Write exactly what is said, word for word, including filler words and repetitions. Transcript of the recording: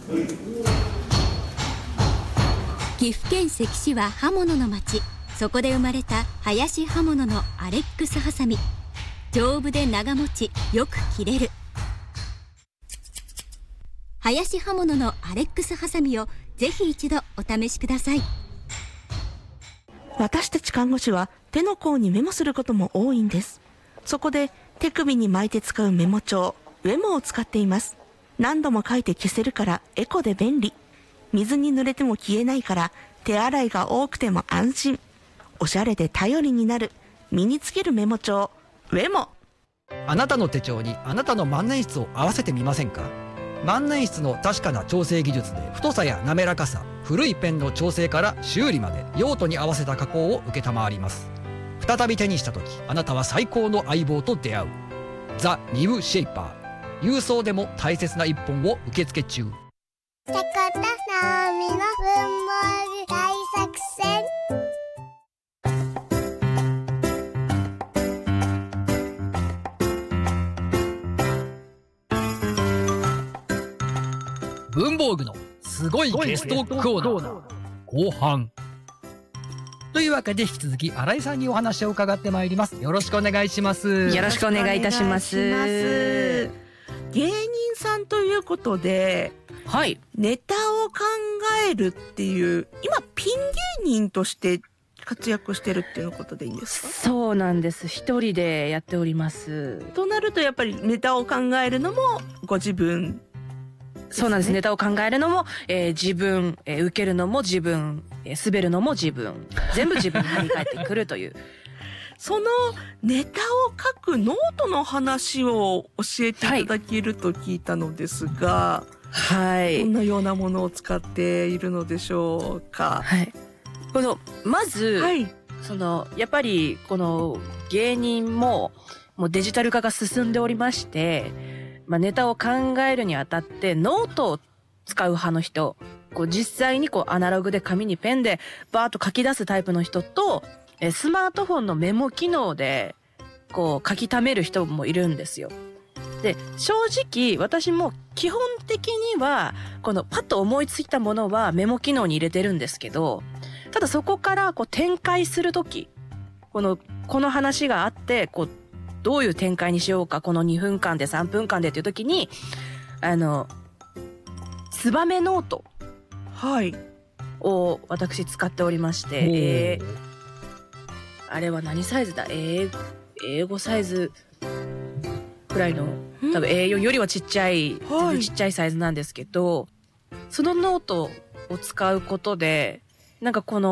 岐阜県関市は刃物の町。そこで生まれた林刃物のアレックスハサミ。丈夫で長持ち、よく切れる。林刃物のアレックスハサミをぜひ一度お試しください。 私たち看護師は手の甲にメモすることも多いんです。そこで手首に巻いて使うメモ帳、ウェモを使っています。何度も書いて消せるからエコで便利。水に濡れても消えないから手洗いが多くても安心。おしゃれで頼りになる身につけるメモ帳、ウェモ。 あなたの手帳にあなたの万年筆を合わせてみませんか？万年筆の確かな調整技術で太さや滑らかさ、古いペンの調整から修理まで用途に合わせた加工を承ります。再び手にした時、あなたは最高の相棒と出会う。ザ・ニューシェイパー。郵送でも大切な一本を受付中。 坂田直美の文房具大作戦。 文房具のすごいゲストコーナー後半というわけで、引き続き新井さんにお話を伺ってまいります。よろしくお願いします。 よろしくお願いいたします。 芸人さんということで、 はい、 ネタを考えるっていう、今ピン芸人として活躍してるっていうことでいいんですか？ そうなんです。一人でやっております。 となるとやっぱりネタを考えるのもご自分。 そうなんです。ネタを考えるのも、えー、自分、えー、受けるのも自分、えー、滑るのも自分、全部自分に振り返ってくるというそのネタを書くノートの話を教えていただけると聞いたのですが、 はい、 どんなようなものを使っているのでしょうか？ はい、このまず、はい、そのやっぱりこの芸人ももうデジタル化が進んでおりまして、まあ、ネタを考えるにあたってノートを使う派の人、こう実際にこうアナログで紙にペンでバーッと書き出すタイプの人と、えスマートフォンのメモ機能でこう書き溜める人もいるんですよ。で、正直私も基本的にはこのパッと思いついたものはメモ機能に入れてるんですけど、ただそこからこう展開するとき、このこの話があってこうどういう展開にしようか、このにふんかんでさんぷんかんでっていうときに、あのツバメノートを私使っておりまして、はい、えー、あれは何サイズだ、英語サイズくらいの、多分 エーよん よりはちっちゃい、全然ちっちゃいサイズなんですけど、そのノートを使うことでなんかこの